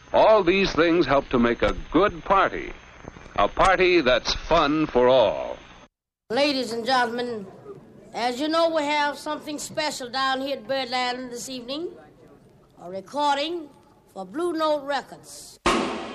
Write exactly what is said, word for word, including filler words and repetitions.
All these things help to make a good party. A party that's fun for all. Ladies and gentlemen, as you know, we have something special down here at Birdland this evening. A recording for Blue Note Records.